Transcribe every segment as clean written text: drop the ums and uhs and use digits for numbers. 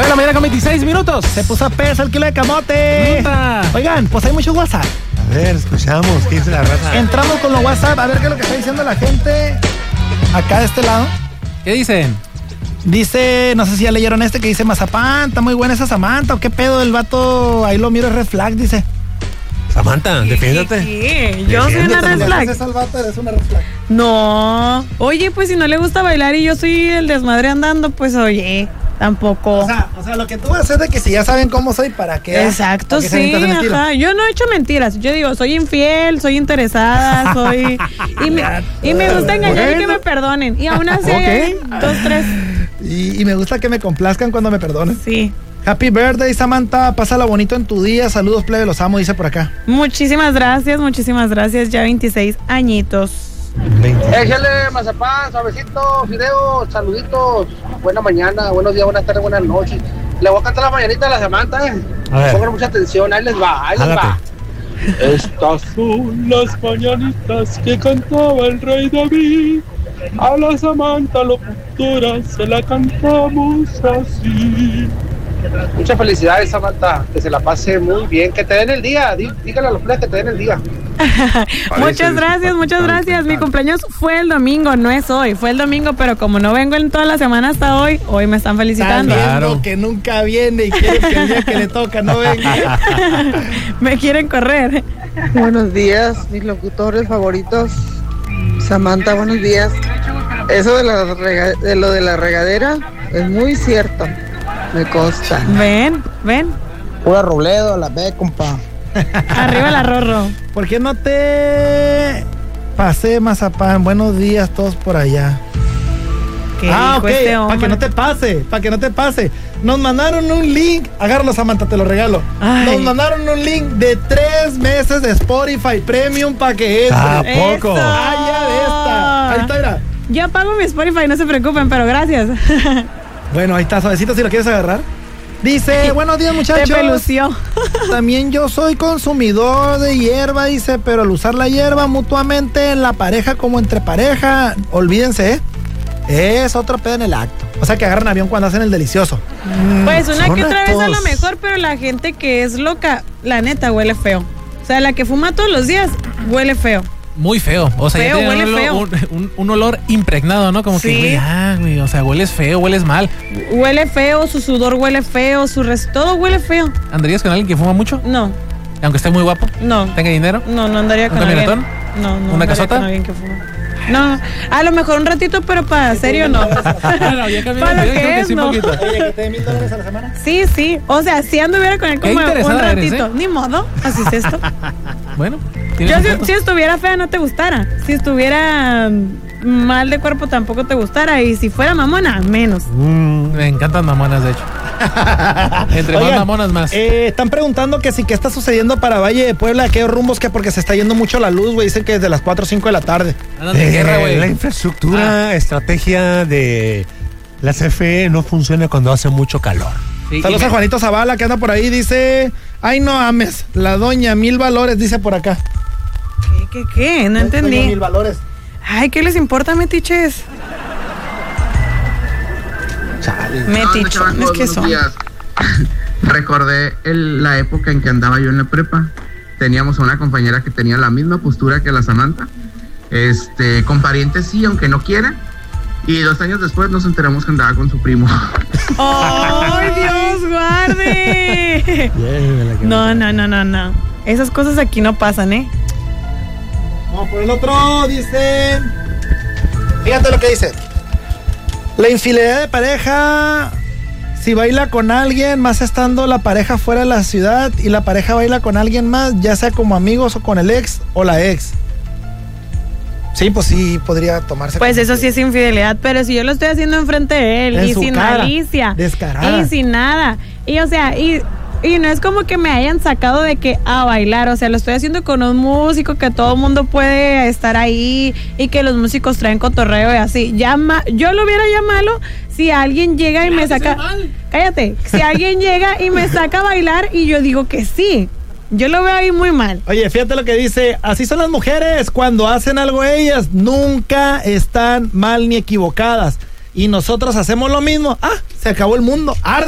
la mañana con 26 minutos. Se puso a peso el kilo de camote. Oigan, pues hay mucho WhatsApp. A ver, escuchamos. ¿Qué dice la raza? Entramos con los WhatsApp a ver qué es lo que está diciendo la gente acá de este lado. ¿Qué dicen? Dice, no sé si ya leyeron que dice Mazapán, está muy buena esa Samantha, o qué pedo el vato, ahí lo miro, es red flag, dice. Samantha, defiéndete. ¿Qué? Yo soy una red flag. Eres una red flag. No. Oye, pues si no le gusta bailar y yo soy el desmadre andando, pues oye, tampoco. O sea, lo que tú vas a hacer de que si ya saben cómo soy, ¿para qué? Exacto, ¿Para qué sí, ajá. Yo no he hecho mentiras. Yo digo, soy infiel, soy interesada, soy... y me gusta engañar y que me perdonen. Y aún así hay 2, 3. Y me gusta que me complazcan cuando me perdonen. Sí. Happy birthday, Samantha. Pásala bonito en tu día. Saludos, plebe, los amo, dice por acá. Muchísimas gracias. Ya 26 añitos. Échale, mazapán, suavecito, fideos, saluditos. Buena mañana, buenos días, buenas tardes, buenas noches. Le voy a cantar la mañanita a la Samantha. Pongan mucha atención, ahí les va, Estas son las mañanitas que cantaba el rey David. A la Samantha locutora se la cantamos así. Muchas felicidades, Samantha, que se la pase muy bien, que te den el día, dígale a los plebes que te den el día. Muchas gracias. Mi cumpleaños fue el domingo, no es hoy, fue el domingo, pero como no vengo en toda la semana hasta hoy me están felicitando. Claro. Que nunca viene y quiere que el día que le toca no venga. Me quieren correr. Buenos días, mis locutores favoritos. Samantha, buenos días. Eso de lo de la regadera es muy cierto. Me consta. Ven. Pura Robledo, la B, compa. Arriba la Rorro. ¿Por qué no te pasé, Mazapán? Buenos días todos por allá. Ok, para que no te pase. Nos mandaron un link. Agárralo, Samantha, te lo regalo. Ay. Nos mandaron un link de 3 meses de Spotify Premium para que entre. ¿A poco? Ya de esta. Ahí está, mira. Ya pago mi Spotify, no se preocupen, pero gracias. Bueno, ahí está, suavecito, si lo quieres agarrar. Dice, buenos días, muchachos. Te pelució. También yo soy consumidor de hierba, dice, pero al usar la hierba mutuamente en la pareja como entre pareja, olvídense, es otro pedo en el acto. O sea, que agarran avión cuando hacen el delicioso. Pues una que otra vez a lo mejor, pero la gente que es loca, la neta, huele feo. O sea, la que fuma todos los días, huele feo. Muy feo, o sea, feo, ya tiene un olor impregnado, ¿no? Como sí. Que, güey, o sea, hueles feo, hueles mal. Huele feo, su sudor huele feo, todo huele feo. ¿Andarías con alguien que fuma mucho? No. Aunque esté muy guapo. No. ¿Tenga dinero? No andaría con alguien. ¿Un camionetón? No. ¿Una casota? Con alguien que fuma. No, a lo mejor un ratito, pero para serio no. Bueno, ya cambié, ¿Para yo creo qué que sí, no? un poquito. Oye, que te dé $1,000 a la semana. Sí. O sea, si anduviera con él como un interesada ratito. eres, ¿eh? Ni modo, así es esto. Bueno. Yo si estuviera fea no te gustara. Si estuviera mal de cuerpo tampoco te gustara. Y si fuera mamona, menos. Me encantan mamonas, de hecho. Entre más mamonas, más. Están preguntando que qué está sucediendo para Valle de Puebla, qué rumbos, que porque se está yendo mucho la luz, güey. Dicen que desde las 4 o 5 de la tarde. Andan de guerra, güey. La infraestructura, estrategia de la CFE no funciona cuando hace mucho calor. Sí, saludos a Juanito Zavala, que anda por ahí, dice, ay, no ames, la doña, 1000 valores, dice por acá. ¿Qué? No entendí. Doña 1000 valores. Ay, ¿qué les importa, metiches? Metichones que son. Recordé la época en que andaba yo en la prepa. Teníamos a una compañera que tenía la misma postura que la Samantha. Con parientes sí, aunque no quiera. Y 2 años después nos enteramos que andaba con su primo. ¡Ay, Dios guarde! No. Esas cosas aquí no pasan, ¿eh? Vamos por el otro, dice. Fíjate lo que dice. La infidelidad de pareja, si baila con alguien, más estando la pareja fuera de la ciudad y la pareja baila con alguien más, ya sea como amigos o con el ex o la ex. Sí, pues sí, podría tomarse. Pues eso sí es infidelidad, pero si yo lo estoy haciendo enfrente de él y sin malicia, descarada, y sin nada, y o sea, y no es como que me hayan sacado de que a bailar, o sea, lo estoy haciendo con un músico que todo el mundo puede estar ahí y que los músicos traen cotorreo y así. Yo lo hubiera llamado si alguien llega y me saca. Cállate, si alguien llega y me saca a bailar y yo digo que sí. Yo lo veo ahí muy mal. Oye, fíjate lo que dice. Así son las mujeres. Cuando hacen algo ellas, nunca están mal ni equivocadas. Y nosotros hacemos lo mismo. Se acabó el mundo. Arde.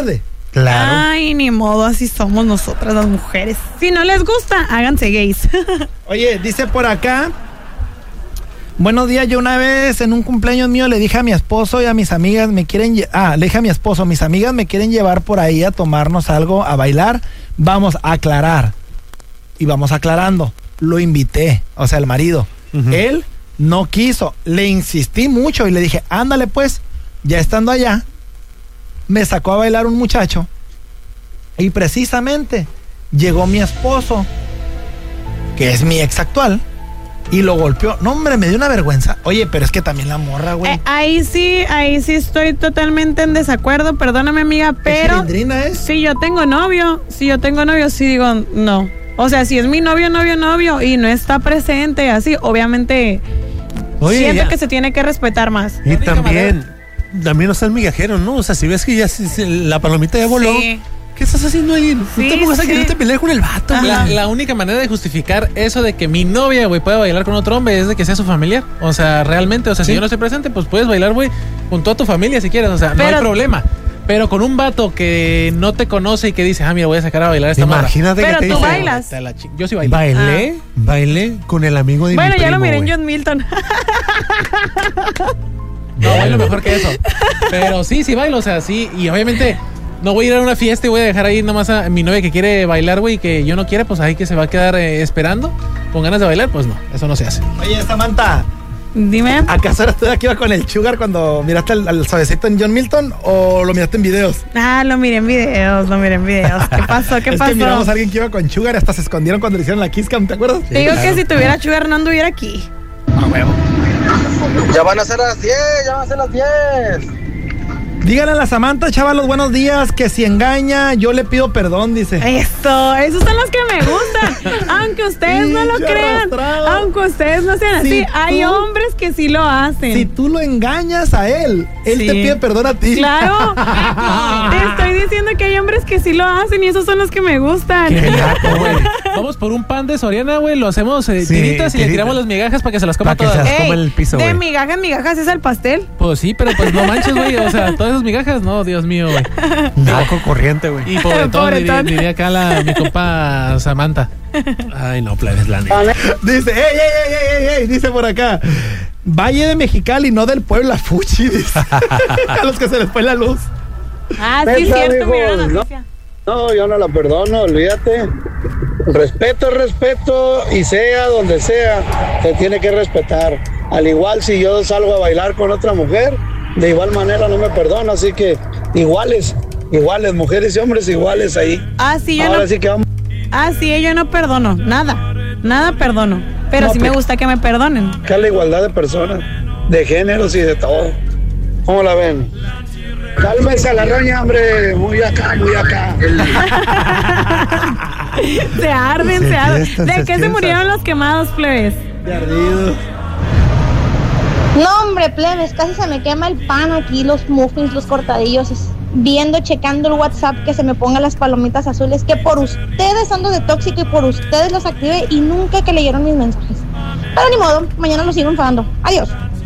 Claro. Ay, ni modo, así somos nosotras las mujeres. Si no les gusta, háganse gays. Oye, dice por acá. Buenos días, yo una vez en un cumpleaños mío le dije a mi esposo y a mis amigas le dije a mi esposo, mis amigas me quieren llevar por ahí a tomarnos algo, a bailar, vamos a aclarar. Y vamos aclarando. Lo invité, o sea, el marido. Él no quiso, le insistí mucho y le dije, ándale pues, ya estando allá, me sacó a bailar un muchacho y precisamente llegó mi esposo, que es mi ex actual, y lo golpeó. No, hombre, me dio una vergüenza. Oye, pero es que también la morra, güey. Ahí sí estoy totalmente en desacuerdo, perdóname, amiga, pero... ¿Qué cilindrina es? Si yo tengo novio, sí digo no. O sea, si es mi novio y no está presente, así, obviamente... Oye, siento ya. que se tiene que respetar más. Y también no seas migajero, ¿no? O sea, si ves que ya la palomita ya voló, Sí. ¿qué estás haciendo ahí? No te pongas a quererte pelear con el vato, güey. La única manera de justificar eso de que mi novia, güey, pueda bailar con otro hombre es de que sea su familiar. O sea, realmente, o sea, si yo no estoy presente, pues puedes bailar, güey, con toda tu familia si quieres. O sea, no hay problema. Pero con un vato que no te conoce y que dice, mira, voy a sacar a bailar a esta morra. Imagínate Pero que te tú dice, bailas. Yo sí bailo. Bailé con el amigo de Bueno, mi primo, ya lo miré en güey. John Milton. No, bailo mejor que eso. Pero sí bailo, o sea, sí. Y obviamente no voy a ir a una fiesta y voy a dejar ahí nomás a mi novia que quiere bailar, güey, y que yo no quiera, pues ahí que se va a quedar esperando con ganas de bailar, pues no, eso no se hace. Oye, Samantha, Dime. ¿acaso eras tú de aquí iba con el Sugar cuando miraste al suavecito en John Milton o lo miraste en videos? Lo miré en videos. ¿Qué pasó? Es que miramos a alguien que iba con Sugar, hasta se escondieron cuando le hicieron la Kiss Cam, ¿te acuerdas? Te digo que si tuviera Sugar no anduviera aquí. A huevo. Ya van a ser las 10, Díganle a la Samantha, chavalos, buenos días, que si engaña, yo le pido perdón, dice. Esos son los que me gustan. Aunque ustedes no lo crean, aunque ustedes no sean así, hay hombres que sí lo hacen. Si tú lo engañas a él te pide perdón a ti. Claro. Te estoy diciendo que hay hombres que sí lo hacen y esos son los que me gustan. Qué naco, güey. Vamos por un pan de Soriana, güey, lo hacemos tiritas y le tiramos las migajas para que se las coma todas. Como en el piso, de güey. migajas es el pastel. Pues sí, pero pues no manches, güey. O sea, todas esas migajas, no, Dios mío, güey. Naco corriente, güey. Y pobretón, diría acá mi compa Samantha. Ay, no, plebes, la neta. Dice, ey, dice por acá. Valle de Mexicali, no del Puebla, Fuchi, dice. A los que se les fue la luz. Sí, cierto, mi gran noticia. No, yo no la perdono, olvídate. Respeto es respeto y sea donde sea, te tiene que respetar. Al igual si yo salgo a bailar con otra mujer, de igual manera no me perdono, así que iguales, mujeres y hombres iguales ahí. Yo no perdono, nada perdono, pero no, sí me gusta que me perdonen. Que la igualdad de personas, de géneros y de todo. ¿Cómo la ven? Cálmese a la roña, hombre, muy acá. Se arden. ¿De qué se murieron los quemados, plebes? De ardidos. No, hombre, plebes, casi se me quema el pan aquí, los muffins, los cortadillos, checando el WhatsApp que se me pongan las palomitas azules, que por ustedes ando de tóxico y por ustedes los activé y nunca que leyeron mis mensajes. Pero ni modo, mañana los sigo enfadando. Adiós.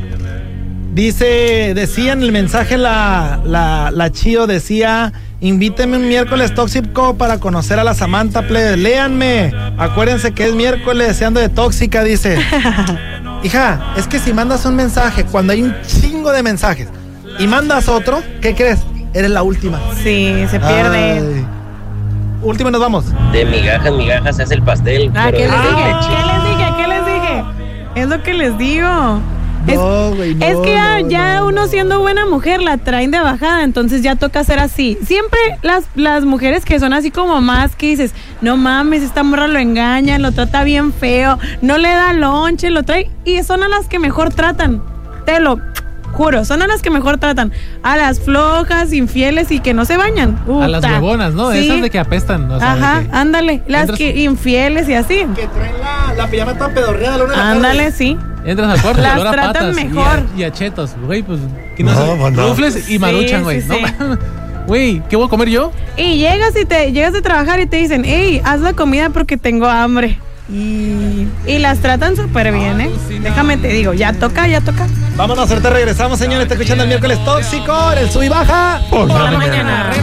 Decía en el mensaje la Chío, decía, invíteme un miércoles tóxico para conocer a la Samantha, plebes. Léanme, acuérdense que es miércoles, se ando de tóxica, dice. Hija, es que si mandas un mensaje, cuando hay un chingo de mensajes, y mandas otro, ¿qué crees? Eres la última. Sí, se pierde. Ay. Última, nos vamos. De migajas se hace el pastel. ¿Qué les dije? Es lo que les digo. Es que ya uno siendo buena mujer la traen de bajada, entonces ya toca ser así. Siempre las mujeres que son así como más, que dices, no mames, esta morra lo engaña, lo trata bien feo, no le da lonche, lo trae, y son a las que mejor tratan, te lo juro, son a las que mejor tratan, a las flojas, infieles y que no se bañan. A las huevonas, ¿no? Sí. Esas de que apestan. O sea, ajá, ándale, las que infieles y así. Que traen la pijama toda pedorreada. Ándale, sí. Entras al cuarto, las olor a tratan patas mejor. Y a chetos, güey, pues, ¿qué no sé? Rufles y maruchan, güey. Sí. No, güey, ¿qué voy a comer yo? Y llegas de trabajar y te dicen, hey, haz la comida porque tengo hambre. Y las tratan súper bien, ¿eh? Déjame te digo, ya toca. Vámonos, ahorita regresamos, señores. Está escuchando el miércoles tóxico, en el sub y baja. Por la mañana.